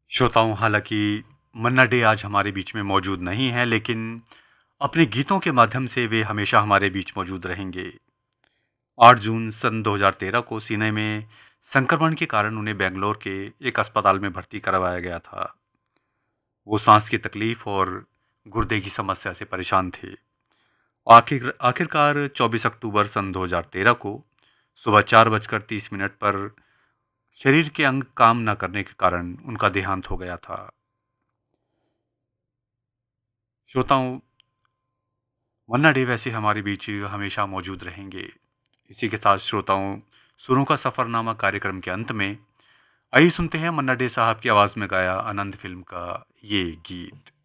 श्रोताओं, हालाँकि मन्ना डे आज हमारे बीच में मौजूद नहीं है, लेकिन अपने गीतों के माध्यम से वे हमेशा हमारे बीच मौजूद रहेंगे। 8 जून सन 2013 को सीने में संक्रमण के कारण उन्हें बैंगलोर के एक अस्पताल में भर्ती करवाया गया था। वो सांस की तकलीफ और गुर्दे की समस्या से परेशान थे। आखिरकार 24 अक्टूबर सन 2013 को सुबह 4:30 पर शरीर के अंग काम न करने के कारण उनका देहांत हो गया था। श्रोताओं, मन्ना डे वैसे हमारे बीच हमेशा मौजूद रहेंगे। इसी के साथ श्रोताओं, सुरों का सफरनामा कार्यक्रम के अंत में आइए सुनते हैं मन्ना डे साहब की आवाज में गाया आनंद फिल्म का ये गीत।